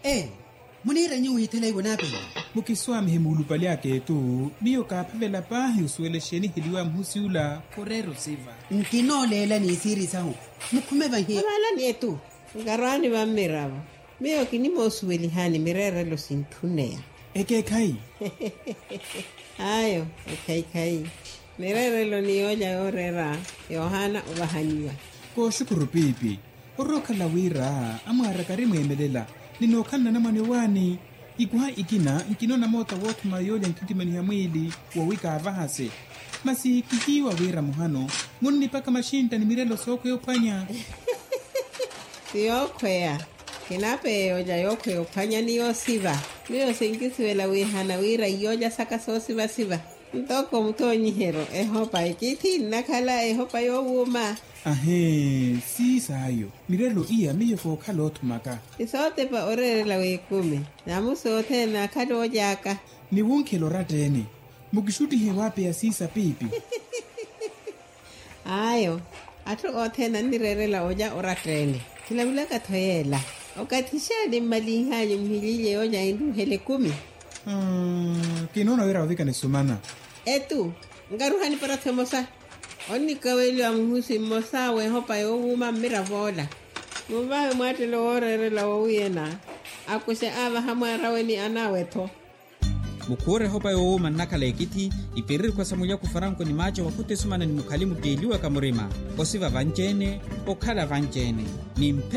munira nyu hitele gonape mukiswami hemulupali yake tu niyo kaphavela pahi usuelesheni hiliwa mhusiula korero siva nkinolela ni siri sahu mukhume bahi abala ni etu ngarani ba mirabo miyo kinimo usuelihani mirere lo sintunea eke kai ayo kai mirere lo ni oja orera Yohana ubahaniwa ko shukuru pipi oroka lawira amara karimu emelela ninokhanna na mwane wani ikuha ikina nkinona mota wotu mayoja nkitimani ya mwili wawika avahase masi kihiwa wira muhano nguni paka mashinta ni mirelo soko yopanya yokwea kinape yoja yokwe yopanya niyo siva niyo sinkisiwela wihana wira yoja saka so siva ntoko mutonyihero ehopa ikiti nakala ehopa yowuma ahe sisayo mirelo iya miyefo khalothumaka isote pa orerela wekume namusote na khalo jaka ni wunkelo ratene mukishuti hewape ya sisa pipi ayo atu othena nirerela oja oratene kilabula kathoyela okatishani malinhanyo mhilile oja indu hele 10 kinona wera udhika ni sumana etu ngaruhani para themosa onni kaweli wa muhusi mosa we hopa yowuma miravola mubahe mwatelo orerela wuyena akuse ava hamara weni anawetho mukure hopa yowuma nakala ekiti iperiri kwa samulia kufaranko ni macho wakute sumana ni mukhalimu teliwa kamurima osiva vanjene okhala vanjene ni